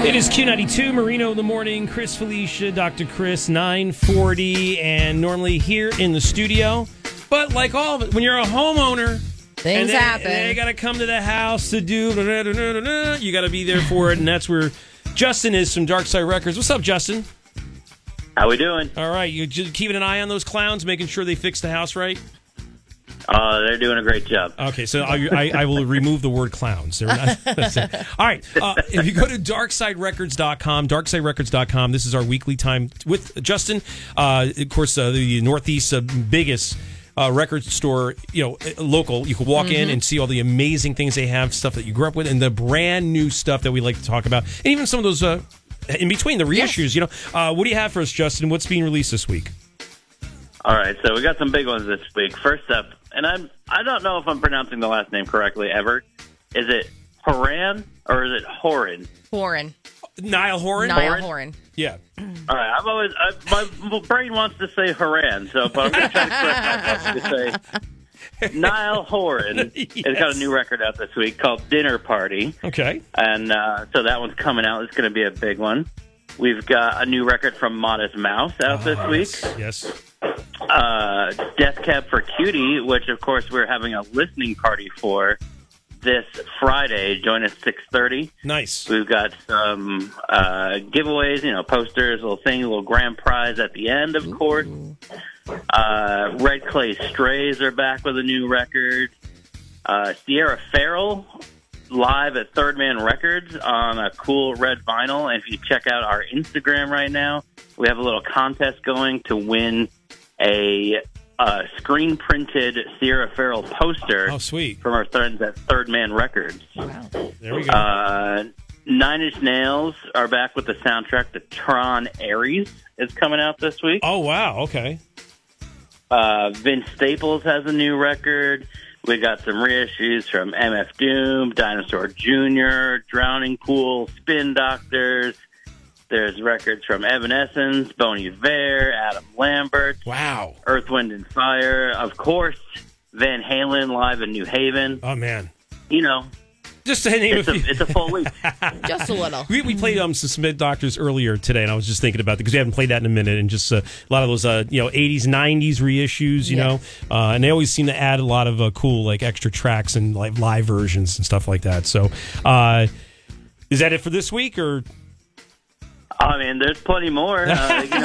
It is Q92, Marino in the morning, Chris Felicia, Dr. Chris, 940, and normally here in the studio. But like all of it, when you're a homeowner, things happen. They got to come to the house to do, you got to be there for it, and that's where Justin is from Dark Side Records. What's up, Justin? How we doing? All right, you just keeping an eye on those clowns, making sure they fix the house right? They're doing a great job. Okay, so I will remove the word clowns. That's it. All right, if you go to darksiderecords.com, darksiderecords.com, this is our weekly time with Justin. Of course, the Northeast's biggest record store, local. You can walk in and see all the amazing things they have, stuff that you grew up with, and the brand new stuff that we like to talk about, and even some of those in between, the reissues. Yes. What do you have for us, Justin? What's being released this week? All right, so we got some big ones this week. First up, and I don't know if I'm pronouncing the last name correctly ever. Is it Horan or is it Horan? Horan. Niall Horan? Niall Horan. Yeah. All right, my brain wants to say Horan, but I'm going to try to correct myself to say Niall Horan. Yes. Has got a new record out this week called Dinner Party. Okay. And so that one's coming out. It's going to be a big one. We've got a new record from Modest Mouse out this week. Yes. Death Cab for Cutie, which of course we're having a listening party for this Friday. Join us 6:30. Nice. We've got some giveaways, posters, little thing, a little grand prize at the end, of course. Red Clay Strays are back with a new record. Sierra Farrell live at Third Man Records on a cool red vinyl. And if you check out our Instagram right now, we have a little contest going to win a screen printed Sierra Farrell poster. Oh, sweet. From our friends at Third Man Records. Wow. There we go. Nine Inch Nails are back with the soundtrack to Tron Ares is coming out this week. Oh, wow. Okay. Vince Staples has a new record. We got some reissues from MF Doom, Dinosaur Jr., Drowning Pool, Spin Doctors. There's records from Evanescence, Bon Iver, Adam Lambert. Wow. Earth, Wind, and Fire. Of course, Van Halen live in New Haven. Oh, man. Just to name it's a full week. Just a little. We played some Smith Doctors earlier today, and I was just thinking about it because we haven't played that in a minute, and just a lot of those 80s, 90s reissues, you know, and they always seem to add a lot of cool extra tracks and live versions and stuff like that. So, is that it for this week, or? I mean, there's plenty more. We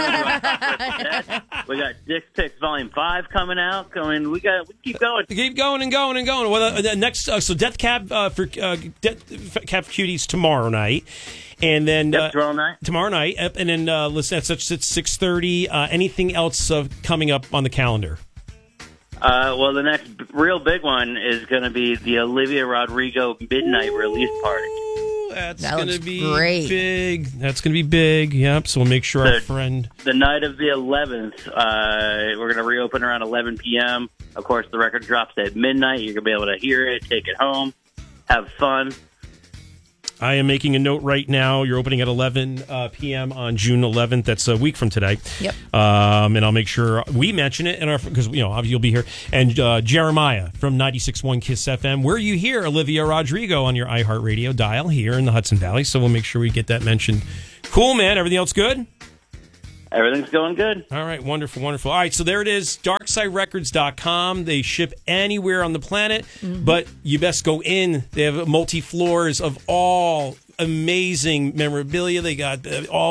got Dick's Picks Volume 5 coming out. We keep going. Keep going and going and going. Well, next, so Death Cab for Cab for Cuties tomorrow night. And then tomorrow night. And then listen, that's at 6:30. Anything else coming up on the calendar? Well, the next real big one is going to be the Olivia Rodrigo Midnight Release Party. That's going to be great. Big. That's going to be big. Yep. So we'll make sure our friend. The night of the 11th, we're going to reopen around 11 p.m. Of course, the record drops at midnight. You're going to be able to hear it, take it home, have fun. I am making a note right now. You're opening at 11 p.m. on June 11th. That's a week from today. Yep. And I'll make sure we mention it because obviously you'll be here. And Jeremiah from 96.1 Kiss FM. Where you hear Olivia Rodrigo on your iHeartRadio dial here in the Hudson Valley. So we'll make sure we get that mentioned. Cool, man. Everything else good? Everything's going good. All right, wonderful, wonderful. All right, so there it is, darksiderecords.com. They ship anywhere on the planet, but you best go in. They have multi-floors of all amazing memorabilia. They got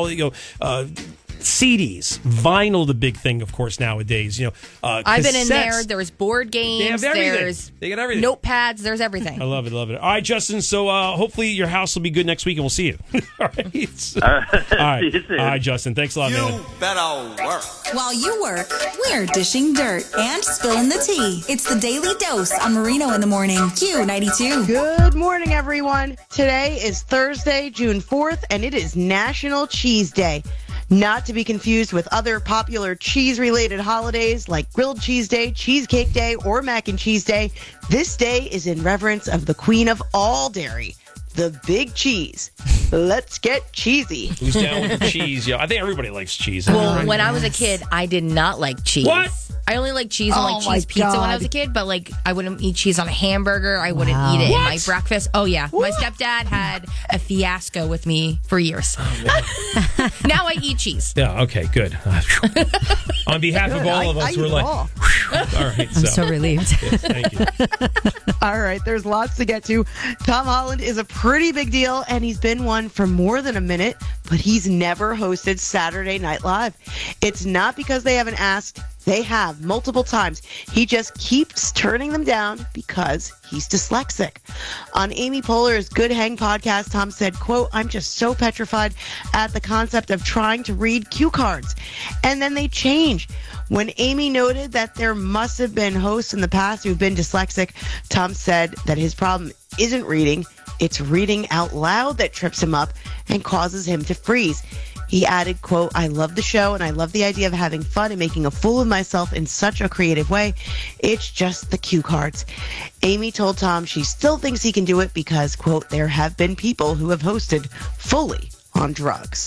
CDs, vinyl, the big thing, of course, nowadays. I've been in there. There's board games. They have everything. There's they got everything. Notepads. There's everything. I love it, love it. All right, Justin. So hopefully your house will be good next week, and we'll see you. All right. All right. See you soon. All right, Justin. Thanks a lot, man. You better work. While you work, we're dishing dirt and spilling the tea. It's the Daily Dose on Marino in the Morning. Q92. Good morning, everyone. Today is Thursday, June 4th, and it is National Cheese Day. Not to be confused with other popular cheese-related holidays like Grilled Cheese Day, Cheesecake Day, or Mac and Cheese Day. This day is in reverence of the queen of all dairy, the big cheese. Let's get cheesy. Who's down with the cheese? Yeah, I think everybody likes cheese. Well, when I was a kid, I did not like cheese. What? I only like cheese on Oh, my cheese pizza when I was God. a kid, but I wouldn't eat cheese on a hamburger. I wouldn't eat it in my breakfast. Oh yeah, my stepdad had a fiasco with me for years. Now I eat cheese. Yeah, okay, good. On behalf of all of us, we're like, all right. I'm so relieved. Yes, thank you. All right, there's lots to get to. Tom Holland is a pretty big deal, and he's been one for more than a minute, but he's never hosted Saturday Night Live. It's not because they haven't asked. They have multiple times. He just keeps turning them down because he's dyslexic. On Amy Poehler's Good Hang podcast, Tom said, quote, "I'm just so petrified at the concept of trying to read cue cards." And then they change. When Amy noted that there must have been hosts in the past who've been dyslexic, Tom said that his problem isn't reading. It's reading out loud that trips him up and causes him to freeze. He added, quote, "I love the show and I love the idea of having fun and making a fool of myself in such a creative way. It's just the cue cards." Amy told Tom she still thinks he can do it because, quote, "there have been people who have hosted fully on drugs."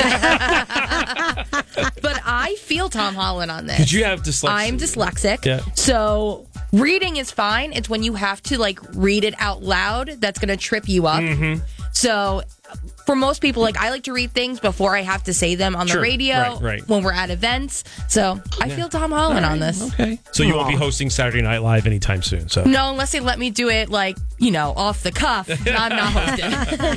But I feel Tom Holland on this. Did you have dyslexia? I'm dyslexic. Yeah. So reading is fine. It's when you have to read it out loud that's going to trip you up. Mm-hmm. So for most people, I like to read things before I have to say them on the Sure. radio Right. when we're at events. So I feel Tom Holland on this. Okay. So you won't be hosting Saturday Night Live anytime soon. So No, unless they let me do it off the cuff. I'm not hosting.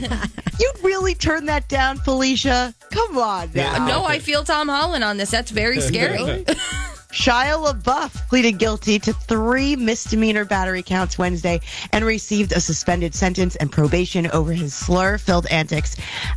You'd really turn that down, Felicia? Come on now. No, I feel Tom Holland on this. That's very scary. Shia LaBeouf pleaded guilty to 3 misdemeanor battery counts Wednesday and received a suspended sentence and probation over his slur-filled antics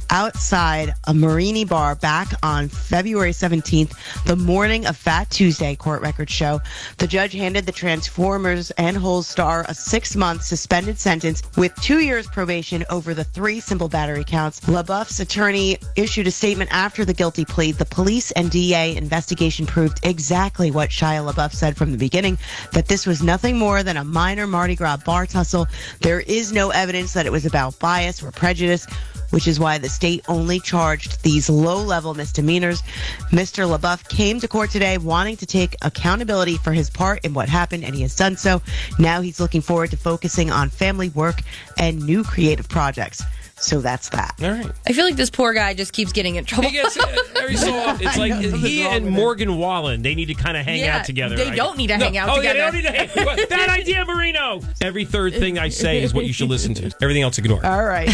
outside a Marini bar back on February 17th, the morning of Fat Tuesday, court records show. The judge handed the Transformers and Holes star a 6-month suspended sentence with 2 years probation over the 3 simple battery counts. LaBeouf's attorney issued a statement after the guilty plea. The police and DA investigation proved exactly what Shia LaBeouf said from the beginning, that this was nothing more than a minor Mardi Gras bar tussle. There is no evidence that it was about bias or prejudice, which is why the state only charged these low-level misdemeanors. Mr. LaBeouf came to court today wanting to take accountability for his part in what happened, and he has done so. Now he's looking forward to focusing on family work and new creative projects. So that's that. all right. I feel like this poor guy just keeps getting in trouble. He gets every so often. It's like he and Morgan Wallen. They need to kind of hang out together. They don't need to hang out together. together. Oh, yeah, they don't need to hang. Bad idea, Marino. Every third thing I say is what you should listen to. Everything else ignore. All right.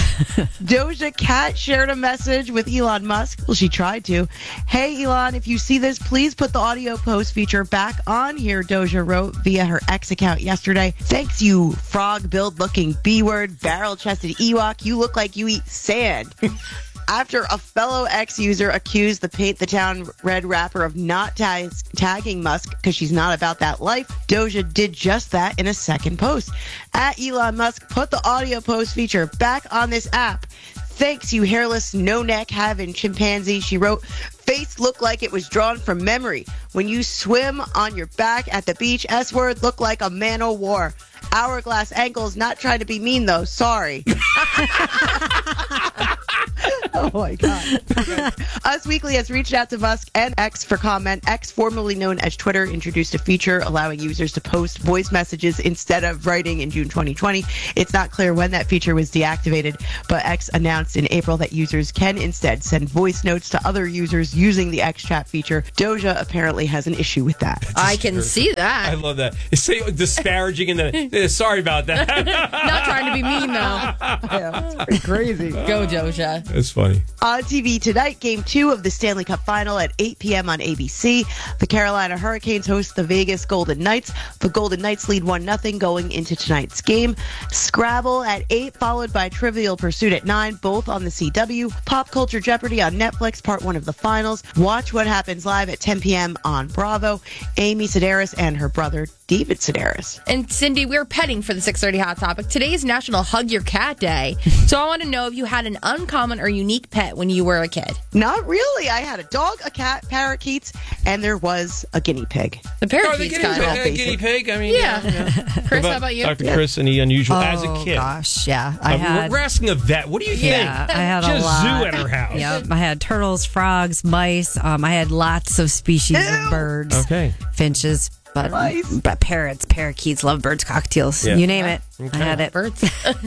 Doja Cat shared a message with Elon Musk. Well, she tried to. "Hey, Elon, if you see this, please put the audio post feature back on here," Doja wrote via her X account yesterday. "Thanks, you frog-billed-looking B-word, barrel-chested Ewok. You look like you eat sand." After a fellow X user accused the Paint the Town Red rapper of not tagging Musk because she's not about that life, Doja did just that in a second post. At Elon Musk, put the audio post feature back on this app. "Thanks, you hairless, no-neck having chimpanzee," she wrote. "Face looked like it was drawn from memory. When you swim on your back at the beach, S-word looked like a man-o'-war. Hourglass ankles, not trying to be mean, though. Sorry." Oh, my God. Us Weekly has reached out to Musk and X for comment. X, formerly known as Twitter, introduced a feature allowing users to post voice messages instead of writing in June 2020. It's not clear when that feature was deactivated, but X announced in April that users can instead send voice notes to other users using the X chat feature. Doja apparently has an issue with that. I can see I that. love that. Say disparaging and then sorry about that. Not trying to be mean, though. Yeah, it's pretty crazy. Go, Doja. That's funny. On TV tonight, Game 2 of the Stanley Cup Final at 8 p.m. on ABC. The Carolina Hurricanes host the Vegas Golden Knights. The Golden Knights lead 1-0 going into tonight's game. Scrabble at 8, followed by Trivial Pursuit at 9, both on the CW. Pop Culture Jeopardy on Netflix, part 1 of the finals. Watch What Happens Live at 10 p.m. on Bravo. Amy Sedaris and her brother, David Sedaris. And Cindy, we're petting for the 6:30 Hot Topic. Today is National Hug Your Cat Day. So I want to know if you had an uncommon or unique pet when you were a kid. Not really. I had a dog, a cat, parakeets, and there was a guinea pig. The parakeet's kind of. guinea pig. I mean, Yeah. Chris, how about you? Dr. Chris, any unusual as a kid? Gosh, yeah. I had, we're asking a vet. What do you think? yeah, I had She a has lot. zoo at her house. Yep, I had turtles, frogs, mice. I had lots of species of birds. Okay. Finches, But, Nice. but parrots, parakeets, lovebirds, cocktails, you name it. I had it. Birds.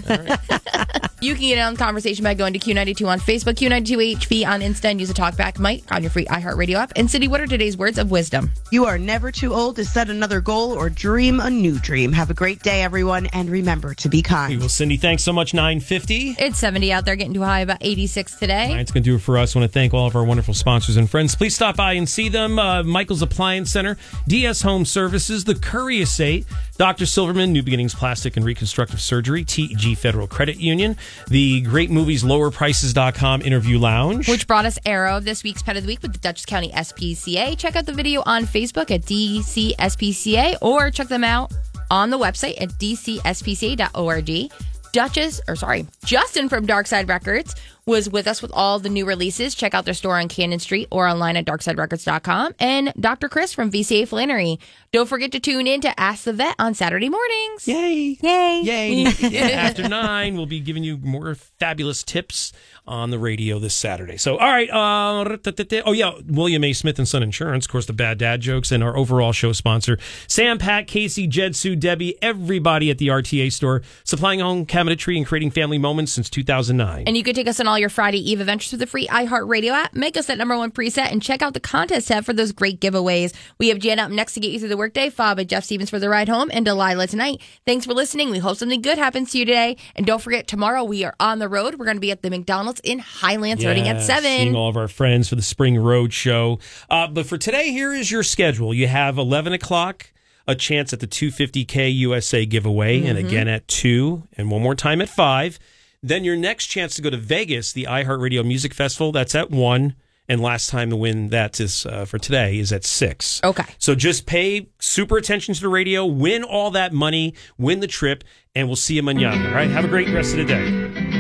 You can get in on the conversation by going to Q92 on Facebook, Q92HV on Insta, and use a talkback mic on your free iHeartRadio app. And Cindy, what are today's words of wisdom? You are never too old to set another goal or dream a new dream. Have a great day, everyone, and remember to be kind. Well, Cindy, thanks so much. 9:50. It's 70 out there, getting to a high about 86 today. That's going to do it for us. I want to thank all of our wonderful sponsors and friends. Please stop by and see them. Michael's Appliance Center, DS Home Services, the Curry Estate, Dr. Silverman, New Beginnings Plastic and Reconstructive Surgery, TG Federal Credit Union, the great movies lowerprices.com Interview Lounge. Which brought us Arrow, this week's Pet of the Week with the Dutchess County SPCA. Check out the video on Facebook at DCSPCA or check them out on the website at dcspca.org. Justin from Darkside Records was with us with all the new releases. Check out their store on Cannon Street or online at darksiderecords.com. And Dr. Chris from VCA Flannery. Don't forget to tune in to Ask the Vet on Saturday mornings. Yay. Yay. Yay. After 9, we'll be giving you more fabulous tips on the radio this Saturday. So, all right. William A. Smith & Son Insurance, of course, the Bad Dad jokes, and our overall show sponsor, Sam, Pat, Casey, Jed, Sue, Debbie, everybody at the RTA store, supplying home cabinetry and creating family moments since 2009. And you can take us on all your Friday Eve adventures with the free iHeartRadio app. Make us that #1 preset and check out the contest tab for those great giveaways. We have Jan up next to get you through the workday, Fob and Jeff Stevens for the ride home, and Delilah tonight. Thanks for listening. We hope something good happens to you today. And don't forget, tomorrow we are on the road. We're going to be at the McDonald's in Highland starting at 7. Seeing all of our friends for the Spring Road Show. But for today, here is your schedule. You have 11 o'clock, a chance at the 250K USA giveaway, and again at 2, and one more time at 5. Then your next chance to go to Vegas, the iHeartRadio Music Festival, that's at 1. And last time to win that is for today is at 6. Okay. So just pay super attention to the radio, win all that money, win the trip, and we'll see you mañana. All right? Have a great rest of the day.